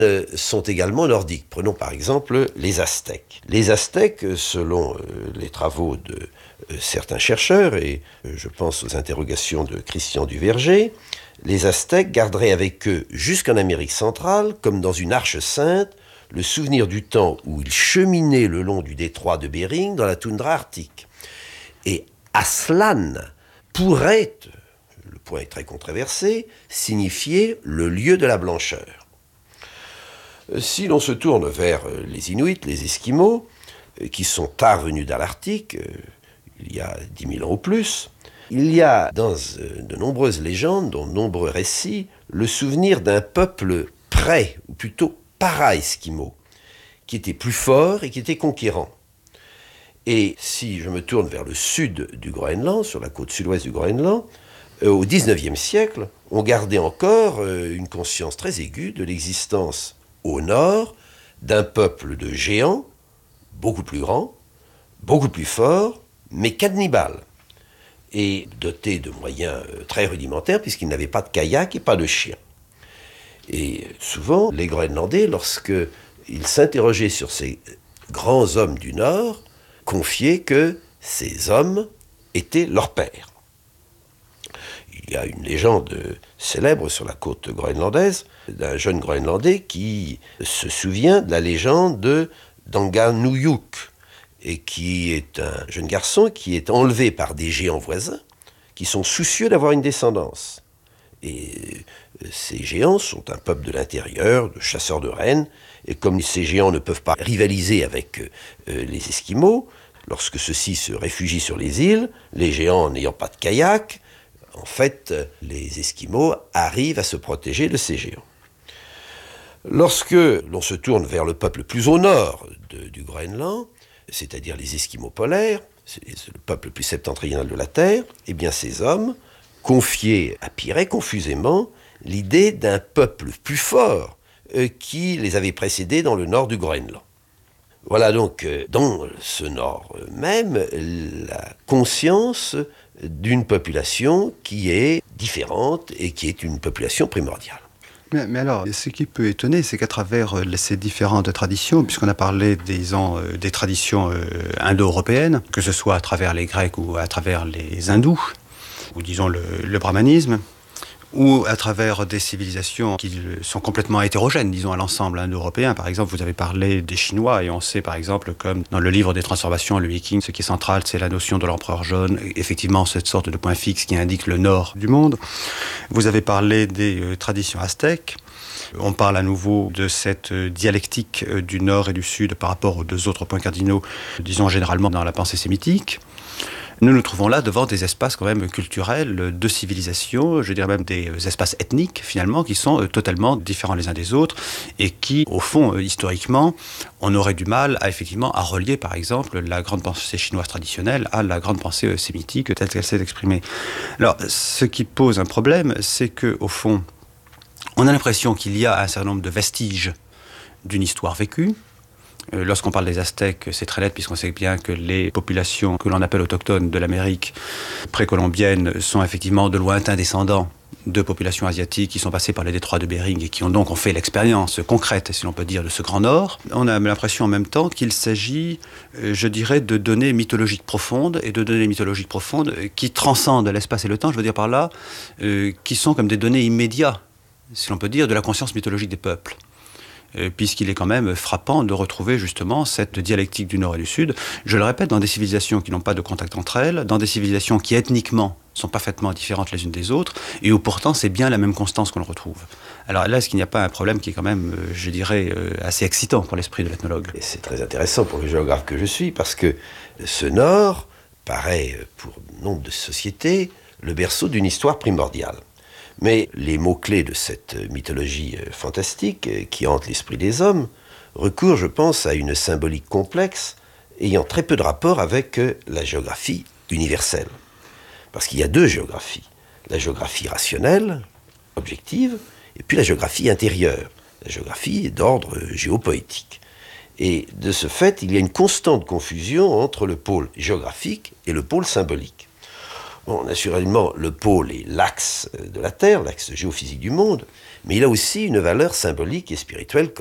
sont également nordiques. Prenons par exemple les Aztèques. Les Aztèques, selon les travaux de certains chercheurs, et je pense aux interrogations de Christian Duverger, les Aztèques garderaient avec eux jusqu'en Amérique centrale, comme dans une arche sainte, le souvenir du temps où ils cheminaient le long du détroit de Bering dans la toundra arctique. Et Aslan pourrait, le point est très controversé, signifier le lieu de la blancheur. Si l'on se tourne vers les Inuits, les Esquimaux, qui sont tard venus dans l'Arctique, il y a 10 000 ans ou plus, il y a dans de nombreuses légendes, dans de nombreux récits, le souvenir d'un peuple pré, ou plutôt para-esquimau, qui était plus fort et qui était conquérant. Et si je me tourne vers le sud du Groenland, sur la côte sud-ouest du Groenland, au XIXe siècle, on gardait encore une conscience très aiguë de l'existence au nord d'un peuple de géants, beaucoup plus grand, beaucoup plus fort, mais cannibales, et doté de moyens très rudimentaires, puisqu'ils n'avaient pas de kayak et pas de chiens. Et souvent, les Groenlandais, lorsqu'ils s'interrogeaient sur ces grands hommes du Nord, confiaient que ces hommes étaient leurs pères. Il y a une légende célèbre sur la côte groenlandaise d'un jeune Groenlandais qui se souvient de la légende de Danganuyuk, et qui est un jeune garçon qui est enlevé par des géants voisins qui sont soucieux d'avoir une descendance. Et ces géants sont un peuple de l'intérieur, de chasseurs de rennes, et comme ces géants ne peuvent pas rivaliser avec les Esquimaux, lorsque ceux-ci se réfugient sur les îles, les géants n'ayant pas de kayak, en fait, les Esquimaux arrivent à se protéger de ces géants. Lorsque l'on se tourne vers le peuple plus au nord du Groenland, c'est-à-dire les Esquimaux polaires, c'est le peuple le plus septentrional de la Terre, eh bien ces hommes confiaient à Pirret confusément l'idée d'un peuple plus fort qui les avait précédés dans le nord du Groenland. Voilà donc dans ce nord même la conscience d'une population qui est différente et qui est une population primordiale. Mais alors, ce qui peut étonner, c'est qu'à travers ces différentes traditions, puisqu'on a parlé des traditions indo-européennes, que ce soit à travers les Grecs ou à travers les hindous, ou disons le brahmanisme, ou à travers des civilisations qui sont complètement hétérogènes, disons, à l'ensemble indo-européen. Par exemple, vous avez parlé des Chinois, et on sait, par exemple, comme dans le livre des transformations, le Viking, ce qui est central, c'est la notion de l'empereur jaune, effectivement, cette sorte de point fixe qui indique le nord du monde. Vous avez parlé des traditions aztèques. On parle à nouveau de cette dialectique du nord et du sud par rapport aux deux autres points cardinaux, disons, généralement dans la pensée sémitique. Nous nous trouvons là devant des espaces quand même culturels, de civilisation, je dirais même des espaces ethniques finalement, qui sont totalement différents les uns des autres et qui, au fond, historiquement, on aurait du mal effectivement à relier par exemple la grande pensée chinoise traditionnelle à la grande pensée sémitique telle qu'elle s'est exprimée. Alors, ce qui pose un problème, c'est qu'au fond, on a l'impression qu'il y a un certain nombre de vestiges d'une histoire vécue. Lorsqu'on parle des Aztèques, c'est très net puisqu'on sait bien que les populations que l'on appelle autochtones de l'Amérique précolombienne sont effectivement de lointains descendants de populations asiatiques qui sont passées par les détroits de Bering et qui ont fait l'expérience concrète, si l'on peut dire, de ce grand Nord. On a l'impression en même temps qu'il s'agit, je dirais, de données mythologiques profondes et de données mythologiques profondes qui transcendent l'espace et le temps, je veux dire par là, qui sont comme des données immédiates, si l'on peut dire, de la conscience mythologique des peuples. Puisqu'il est quand même frappant de retrouver justement cette dialectique du Nord et du Sud, je le répète, dans des civilisations qui n'ont pas de contact entre elles, dans des civilisations qui ethniquement sont parfaitement différentes les unes des autres, et où pourtant c'est bien la même constance qu'on le retrouve. Alors là, est-ce qu'il n'y a pas un problème qui est quand même, je dirais, assez excitant pour l'esprit de l'ethnologue ? Et c'est très intéressant pour le géographe que je suis, parce que ce Nord paraît, pour nombre de sociétés, le berceau d'une histoire primordiale. Mais les mots-clés de cette mythologie fantastique qui hante l'esprit des hommes recourent, je pense, à une symbolique complexe ayant très peu de rapport avec la géographie universelle. Parce qu'il y a deux géographies. La géographie rationnelle, objective, et puis la géographie intérieure. La géographie d'ordre géopoétique. Et de ce fait, il y a une constante confusion entre le pôle géographique et le pôle symbolique. Bon, naturellement, le pôle est l'axe de la Terre, l'axe géophysique du monde, mais il a aussi une valeur symbolique et spirituelle